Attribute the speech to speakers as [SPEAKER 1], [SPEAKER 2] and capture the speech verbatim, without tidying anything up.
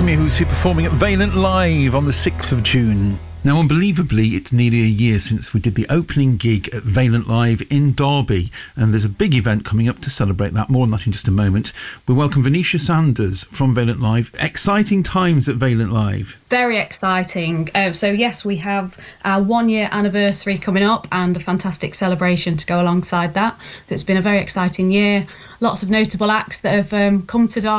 [SPEAKER 1] Alchemy, who's here performing at Valent Live on the sixth of June. Now, unbelievably, it's nearly a year since we did the opening gig at Valent Live in Derby, and there's a big event coming up to celebrate that. More on that in just a moment. We welcome Venetia Sanders from Valent Live. Exciting times at Valent Live.
[SPEAKER 2] Very exciting. Uh, so, yes, we have our one-year anniversary coming up and a fantastic celebration to go alongside that. So it's been a very exciting year. Lots of notable acts that have um, come to Derby